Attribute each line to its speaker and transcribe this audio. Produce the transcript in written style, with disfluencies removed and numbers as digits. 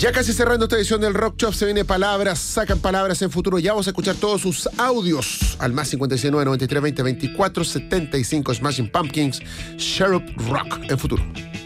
Speaker 1: Ya casi cerrando esta edición del Rock Shop, se viene Palabras, sacan palabras en futuro. Ya vamos a escuchar todos sus audios al más 569 93 20 24 75. Smashing Pumpkins, Sherlock Rock en futuro.